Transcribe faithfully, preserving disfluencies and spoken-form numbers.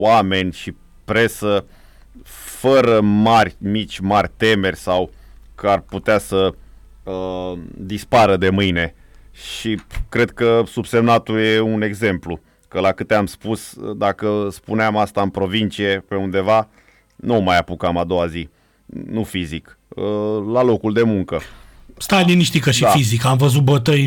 oameni și presă fără mari, mici, mari temeri sau că ar putea să uh, dispară de mâine. Și cred că subsemnatul e un exemplu. Că la câte am spus, dacă spuneam asta în provincie, pe undeva, nu mai apucam a doua zi. Nu fizic, uh, la locul de muncă. Stai liniștit că și Da. fizic. Am văzut bătăi